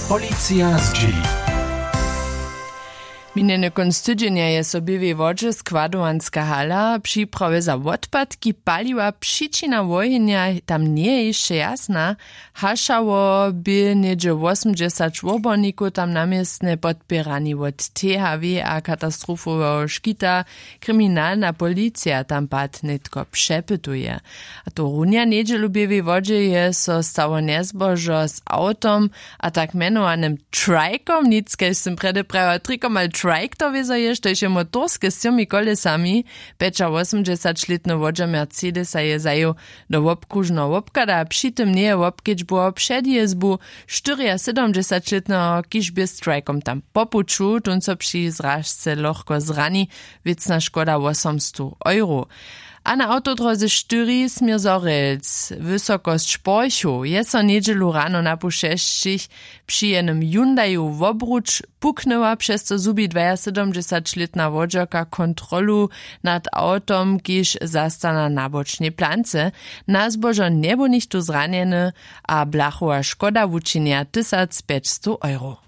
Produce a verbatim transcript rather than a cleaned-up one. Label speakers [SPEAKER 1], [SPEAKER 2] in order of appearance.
[SPEAKER 1] Policja z drzwi.
[SPEAKER 2] Minjeny konc tydzienia je sobiewej wodzie składowanska hala. Przyprawy za odpadki paliła przyczyna wojenia tam nie jeszcze jasna. Haszało by niedzie osiemdziesiąt oborników tam namiestne podpierani od T H W a katastrofowego szkita. Kryminalna policja tam pad netko przepytuje. A to runia niedzielu biewej wodzie je so stało nezbożo z autom a tak menowanym trajkom. Nic, keď som predeprava trikom, ale trike to wiezo je, to je motorske s tými kolesami. Peča osemdziesiątletny wodzia Mercedesa je zajął do obkružno obkada, a przy tym nie obkieć było przed jezbu siedemdziesiątletnego kiż by z trikom tam popuczu, tun so przy zrażce lochko zrani, vicna szkoda osiemset euro. A na autodroze štyri smier Zorelc, wysokość Šporchu, je so niedzielu rano na pušešćich przy jenym Hyundaiu w obruč puknęła, przez co zubi siedemdziesiątletna wodzioka kontrolu nad autom, kiż zastana na bocznej plance. Na zbożo nie był nichtu zranjeny, a blachowa szkoda wučinia tysiąc pięćset euro.